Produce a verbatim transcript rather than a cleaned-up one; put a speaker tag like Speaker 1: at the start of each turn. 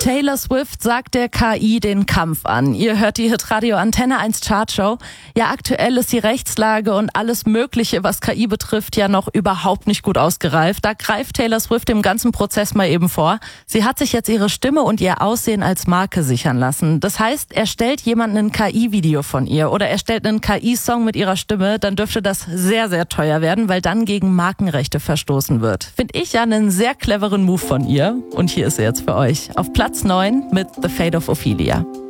Speaker 1: Taylor Swift sagt der K I den Kampf an. Ihr hört die Hitradio Antenne eins Chartshow. Ja, aktuell ist die Rechtslage und alles Mögliche, was K I betrifft, ja noch überhaupt nicht gut ausgereift. Da greift Taylor Swift dem ganzen Prozess mal eben vor. Sie hat sich jetzt ihre Stimme und ihr Aussehen als Marke sichern lassen. Das heißt, erstellt jemand ein K I-Video von ihr oder erstellt einen K I-Song mit ihrer Stimme, dann dürfte das sehr, sehr teuer werden, weil dann gegen Markenrechte verstoßen wird. Finde ich ja einen sehr cleveren Move von ihr. Und hier ist er jetzt für euch. Auf Platz neun mit The Fate of Ophelia.